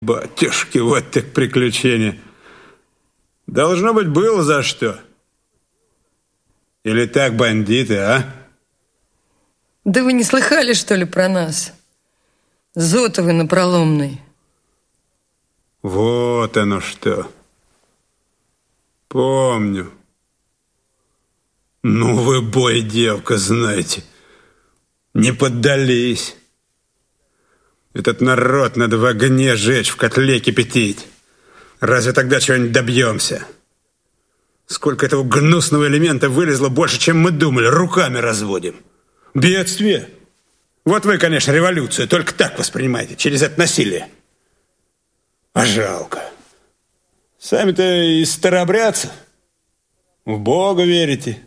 Батюшки, вот так приключения. Должно быть, было за что. Или так бандиты, а? Да вы не слыхали, что ли, про нас? Зотовы напроломные. Вот оно что. Помню. Ну вы, бой, девка, знаете. Не поддались. Этот народ надо в огне жечь, в котле кипятить. Разве тогда чего-нибудь добьемся? Сколько этого гнусного элемента вылезло, больше, чем мы думали. Руками разводим. Бедствие. Вот вы, конечно, революцию только так воспринимаете, через это насилие. А жалко. Сами-то из старообрядцев. В Бога верите.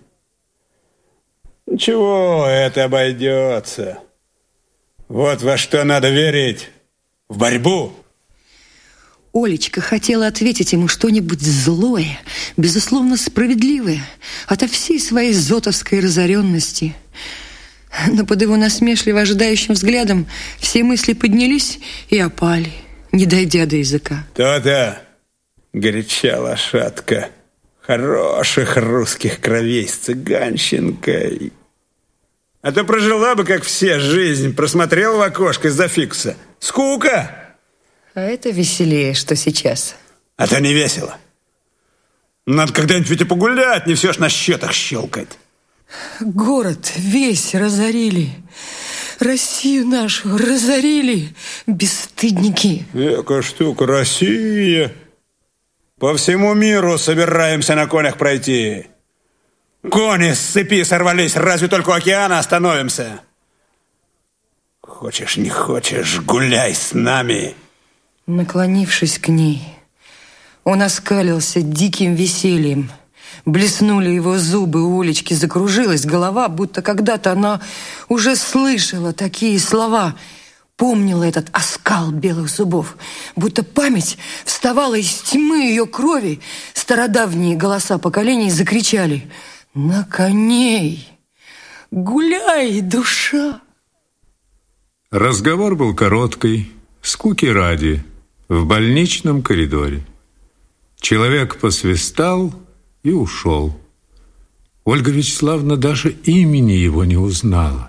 Ничего, это обойдется. Вот во что надо верить. В борьбу. Олечка хотела ответить ему что-нибудь злое, безусловно справедливое, ото всей своей зотовской разоренности. Но под его насмешливо ожидающим взглядом все мысли поднялись и опали, не дойдя до языка. То-то, горяча лошадка, хороших русских кровей с цыганщинкой. А то прожила бы, как все, жизнь, просмотрела в окошко из-за фикуса. Скука! А это веселее, что сейчас. А то не весело. Надо когда-нибудь ведь и погулять, не все ж на счетах щелкать. Город весь разорили. Россию нашу разорили, бесстыдники. Какая штука, Россия. По всему миру собираемся на конях пройти. Кони с цепи сорвались, разве только у океана остановимся? Хочешь, не хочешь, гуляй с нами. Наклонившись к ней, он оскалился диким весельем. Блеснули его зубы, у Олечки закружилась голова, будто когда-то она уже слышала такие слова, помнила этот оскал белых зубов, будто память вставала из тьмы ее крови. Стародавние голоса поколений закричали: «На коней! Гуляй, душа!» Разговор был короткий, скуки ради, в больничном коридоре. Человек посвистал и ушел. Ольга Вячеславовна даже имени его не узнала.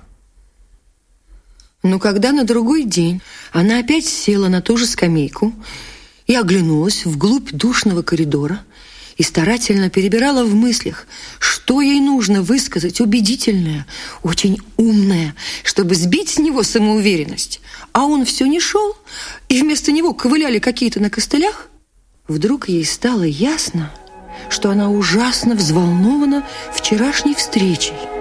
Но когда на другой день она опять села на ту же скамейку и оглянулась вглубь душного коридора и старательно перебирала в мыслях, что ей нужно высказать убедительное, очень умное, чтобы сбить с него самоуверенность, а он все не шел, и вместо него ковыляли какие-то на костылях, вдруг ей стало ясно, что она ужасно взволнована вчерашней встречей.